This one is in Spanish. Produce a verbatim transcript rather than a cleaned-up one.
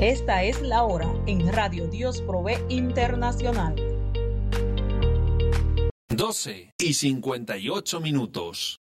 Esta es la hora en Radio Dios Provee Internacional. doce y cincuenta y ocho minutos.